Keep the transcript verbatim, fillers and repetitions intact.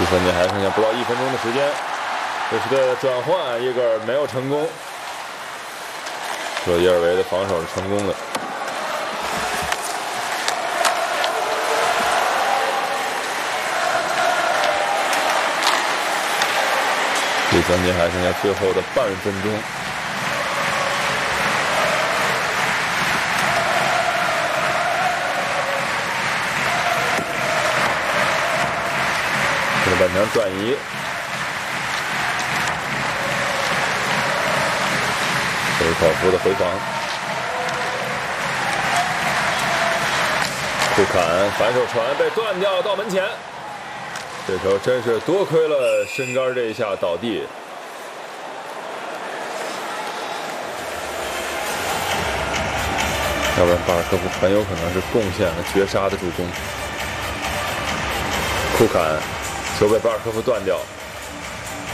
分钟还剩下不到一分钟的时间，这是队的转换，耶格尔没有成功。说耶尔维的防守是成功的。这将近还剩下最后的半分钟。这个半场转移。 这是考夫的回防，库坎反手传被断掉到门前，这时候真是多亏了身杆这一下倒地。要不然巴尔科夫很有可能是贡献了绝杀的助攻。库坎球被巴尔科夫断掉。